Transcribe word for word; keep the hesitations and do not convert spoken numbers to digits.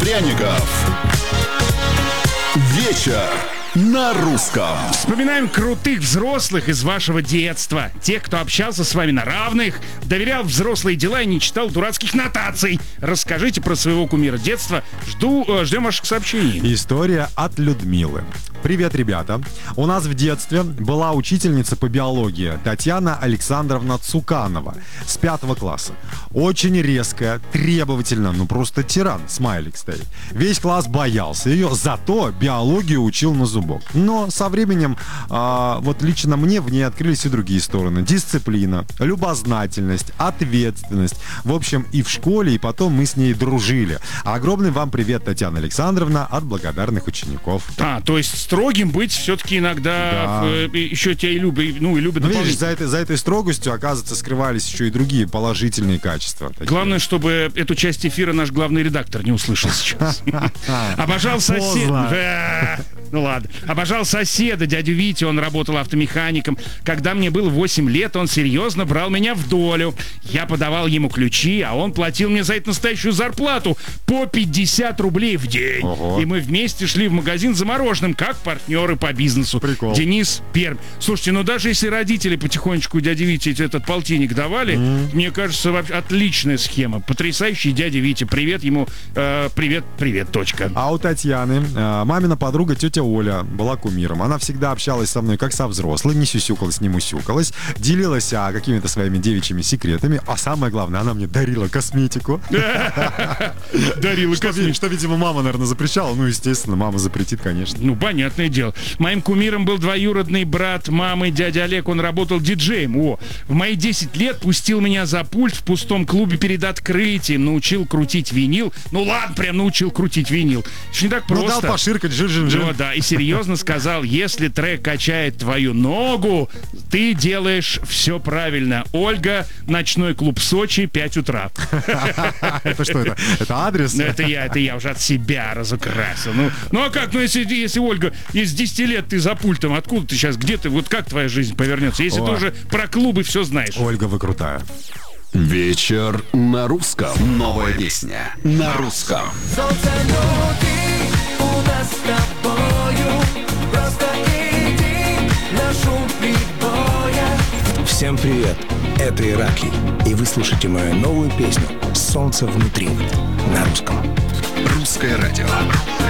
пряников. Вечер на русском. Вспоминаем крутых взрослых из вашего детства. Тех, кто общался с вами на равных, доверял взрослые дела и не читал дурацких нотаций. Расскажите про своего кумира детства. Жду, э, ждем ваших сообщений. История от Людмилы. Привет, ребята. У нас в детстве была учительница по биологии Татьяна Александровна Цуканова с пятого класса. Очень резкая, требовательная, ну просто тиран, смайлик стоит. Весь класс боялся ее, зато биологию учил на зубок. Но со временем, а, вот лично мне в ней открылись и другие стороны. Дисциплина, любознательность, ответственность. В общем, и в школе, и потом мы с ней дружили. Огромный вам привет, Татьяна Александровна, от благодарных учеников. А, то есть строгим быть все-таки иногда, Да. э, еще тебя и любят, ну и любят Ну, видишь, дополнительно. за этой, за этой строгостью, оказывается, скрывались еще и другие положительные качества. Такие. Главное, чтобы эту часть эфира наш главный редактор не услышал сейчас. Обожал соседа. Да. Ну ладно. Обожал соседа, дядю Витю, он работал автомехаником. Когда мне было восемь лет, он серьезно брал меня в долю. Я подавал ему ключи, а он платил мне за это настоящую зарплату по пятьдесят рублей в день. Ого. И мы вместе шли в магазин за мороженым, как партнеры по бизнесу. Прикол. Денис, Пермь. Слушайте, ну даже если родители потихонечку дяде Вите этот полтинник давали, mm. мне кажется, вообще отличная схема. Потрясающий дядя Витя. Привет ему. Э, привет, привет, точка. А у Татьяны э, мамина подруга тетя Оля была кумиром. Она всегда общалась со мной как со взрослым, не сюсюкалась, не мусюкалась, делилась а, какими-то своими девичьими секретами, а самое главное, она мне дарила косметику. Дарила косметику. Что, видимо, мама, наверное, запрещала. Ну, естественно, мама запретит, конечно. Ну, понятное дело. Моим кумиром был двоюродный брат мамы, дядя Олег. Он работал диджеем. О, в мои десять лет пустил меня за пульт в пустом клубе перед открытием. Научил крутить винил. Ну ладно, прям научил крутить винил. Еще не так просто. Ну, дал поширкать, жир-жир-жир. Ну, да, и серьезно сказал, если трек качает твою ногу, ты делаешь все правильно. Ольга, ночной клуб Сочи, пять утра. Это что это? Это адрес? Ну, это я, это я уже от себя разукрасил. Ну, ну а как, ну если, если, Ольга, из десяти лет ты за пультом, откуда ты сейчас, где ты, вот как твоя жизнь повернется, если Ой. ты уже про клубы все знаешь? Ольга, вы крутая. Вечер на русском. Новая песня на русском. Солнце внутри у нас с тобою. Просто иди на шум прибоя. Всем привет, это Ираклий, и вы слушаете мою новую песню «Солнце внутри» на русском. Русское радио.